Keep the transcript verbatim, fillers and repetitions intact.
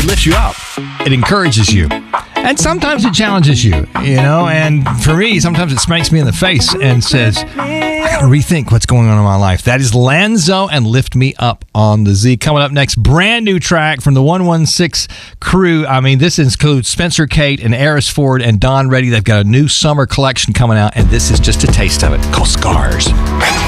lifts you up. It encourages you. And sometimes it challenges you, you know, and for me, sometimes it smacks me in the face and says, I got to rethink what's going on in my life. That is Lanzo and Lift Me Up on the Z. Coming up next, brand new track from the one one six crew. I mean, this includes Spencer Kate and Eris Ford and Don Reddy. They've got a new summer collection coming out, and this is just a taste of it, called Scars.